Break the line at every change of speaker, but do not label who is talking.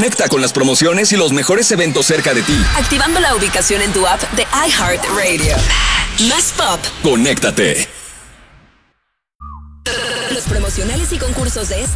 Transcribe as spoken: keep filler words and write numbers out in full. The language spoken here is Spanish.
Conecta con las promociones y los mejores eventos cerca de ti.
Activando la ubicación en tu app de iHeartRadio. Más pop.
Conéctate.
Los promocionales y concursos de este